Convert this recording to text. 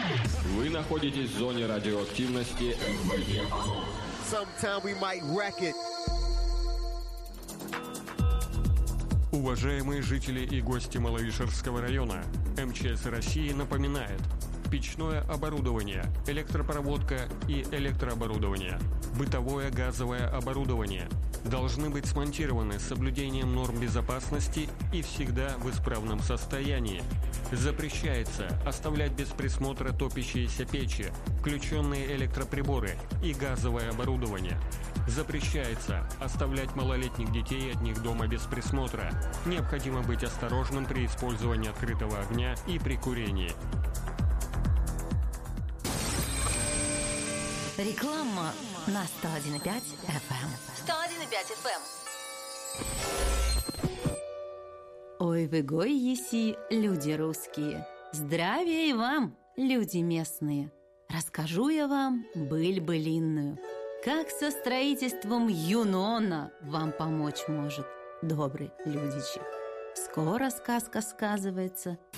Вы находитесь в зоне радиоактивности Sometime we might wreck it. Уважаемые жители и гости Маловишерского района, МЧС России напоминает: печное оборудование, электропроводка и электрооборудование, бытовое газовое оборудование должны быть смонтированы с соблюдением норм безопасности и всегда в исправном состоянии. Запрещается оставлять без присмотра топящиеся печи, включенные электроприборы и газовое оборудование. Запрещается оставлять малолетних детей от них дома без присмотра. Необходимо быть осторожным при использовании открытого огня и при курении. Реклама на 101,5 FM. 101,5 FM. Ой, вы гой еси, люди русские. Здравия и вам, люди местные. Расскажу я вам быль былинную, как со строительством Юнона вам помочь может добрый людичек. Скоро сказка сказывается,